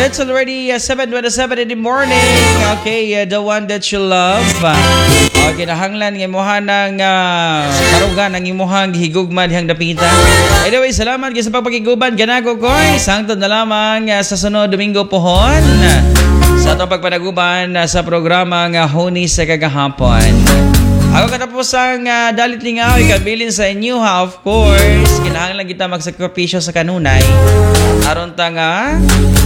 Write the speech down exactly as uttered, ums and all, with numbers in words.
It's already uh, seven twenty-seven in the morning. Okay, uh, the one that you love. Uh, okay, nahanglan ng imuha ng uh, karugan ng imuhang higugman dihang dapitan. Anyway, salamat sa pagpakiguban. Ganago ko, sangtod na lamang uh, sa sunod Domingo pohon. Uh, sa itong pagpanaguban uh, sa programang uh, Huni sa Kagahapon. Ako katapos ang uh, dalit lingaw, ikabilin sa inyo ha, of course. Kinahanglan kita magsakripisyo sa kanunay. Aron ta nga